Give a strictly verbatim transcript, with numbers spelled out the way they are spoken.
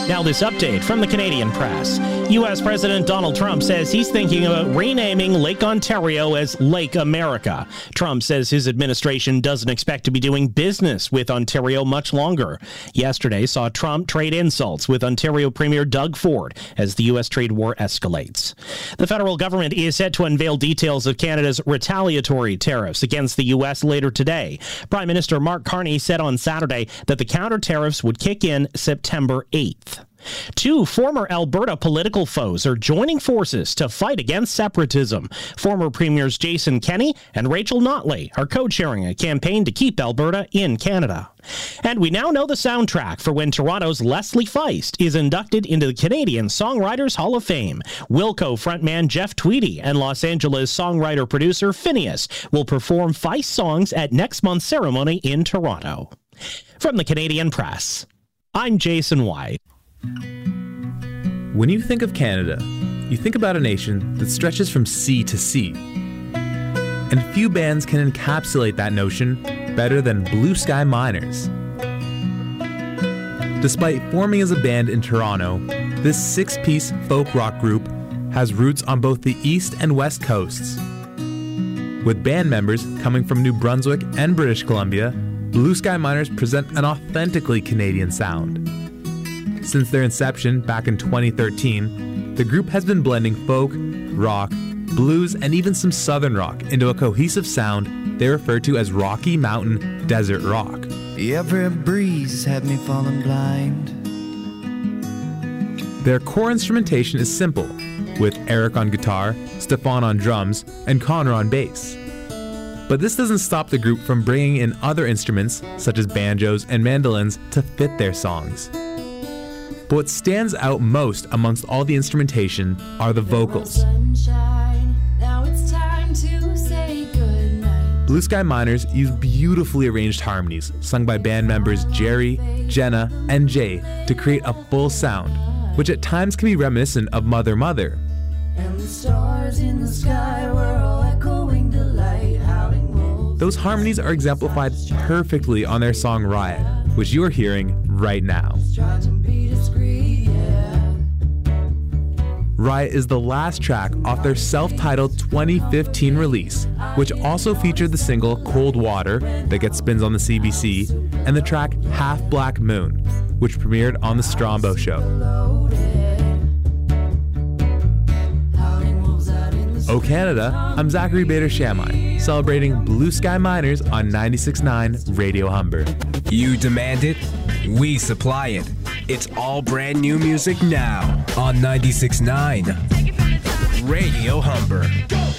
Now this update from the Canadian Press. U S President Donald Trump says he's thinking about renaming Lake Ontario as Lake America. Trump says his administration doesn't expect to be doing business with Ontario much longer. Yesterday saw Trump trade insults with Ontario Premier Doug Ford as the U S trade war escalates. The federal government is set to unveil details of Canada's retaliatory tariffs against the U S later today. Prime Minister Mark Carney said on Saturday that the counter tariffs would kick in September eighth. Two former Alberta political foes are joining forces to fight against separatism. Former Premiers Jason Kenney and Rachel Notley are co-chairing a campaign to keep Alberta in Canada. And we now know the soundtrack for when Toronto's Leslie Feist is inducted into the Canadian Songwriters Hall of Fame. Wilco frontman Jeff Tweedy and Los Angeles songwriter-producer Phineas will perform Feist songs at next month's ceremony in Toronto. From the Canadian Press, I'm Jason White. When you think of Canada, you think about a nation that stretches from sea to sea. And few bands can encapsulate that notion better than Blue Sky Miners. Despite forming as a band in Toronto, this six-piece folk rock group has roots on both the east and west coasts. With band members coming from New Brunswick and British Columbia, Blue Sky Miners present an authentically Canadian sound. Since their inception back in twenty thirteen, the group has been blending folk, rock, blues, and even some southern rock into a cohesive sound they refer to as Rocky Mountain Desert Rock. Every breeze had me falling blind. Their core instrumentation is simple, with Eric on guitar, Stefan on drums, and Connor on bass. But this doesn't stop the group from bringing in other instruments, such as banjos and mandolins, to fit their songs. But what stands out most amongst all the instrumentation are the vocals. Now it's time to say goodnight. Blue Sky Miners use beautifully arranged harmonies sung by band members Jerry, Jenna, and Jay to create a full sound, which at times can be reminiscent of Mother Mother. And the stars in the sky were all echoing delight, howling wolves. Those harmonies are exemplified perfectly on their song Riot, which you're hearing right now. Riot is the last track off their self-titled twenty fifteen release, which also featured the single Cold Water that gets spins on the C B C, and the track Half Black Moon, which premiered on The Strombo Show. Oh Canada, I'm Zachary Bader-Shamai, celebrating Blue Sky Miners on ninety-six point nine Radio Humber. You demand it, we supply it. It's all brand new music now on ninety-six point nine Radio Humber.